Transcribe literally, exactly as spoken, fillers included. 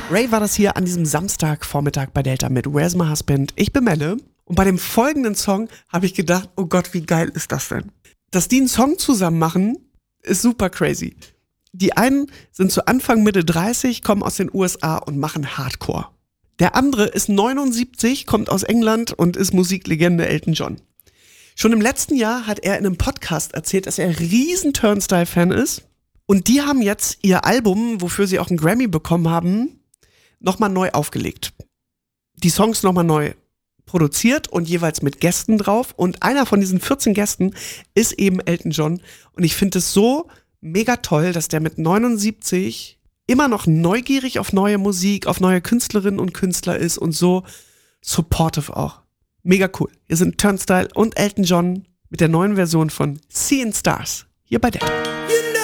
Ray war das hier an diesem Samstagvormittag bei Delta mit Where's My Husband? Ich bin Melle. Und bei dem folgenden Song habe ich gedacht, oh Gott, wie geil ist das denn? Dass die einen Song zusammen machen, ist super crazy. Die einen sind zu Anfang, Mitte dreißig, kommen aus den U S A und machen Hardcore. Der andere ist neunundsiebzig, kommt aus England und ist Musiklegende Elton John. Schon im letzten Jahr hat er in einem Podcast erzählt, dass er riesen Turnstile-Fan ist. Und die haben jetzt ihr Album, wofür sie auch einen Grammy bekommen haben, nochmal neu aufgelegt. Die Songs nochmal neu produziert und jeweils mit Gästen drauf. Und einer von diesen vierzehn Gästen ist eben Elton John. Und ich finde es so mega toll, dass der mit neunundsiebzig immer noch neugierig auf neue Musik, auf neue Künstlerinnen und Künstler ist und so supportive auch. Mega cool. Hier sind Turnstile und Elton John mit der neuen Version von Seeing Stars hier bei Delta.